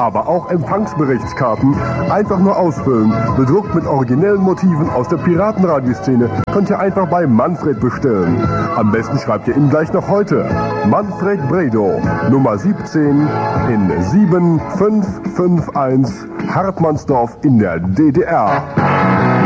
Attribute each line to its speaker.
Speaker 1: aber auch Empfangsberichtskarten. Einfach nur ausfüllen. Bedruckt mit originellen Motiven aus der Piratenradioszene. Könnt ihr einfach bei Manfred bestellen. Am besten schreibt ihr ihm gleich noch heute. Manfred Bredow, Nummer 17 in 7551 Hartmannsdorf in der DDR.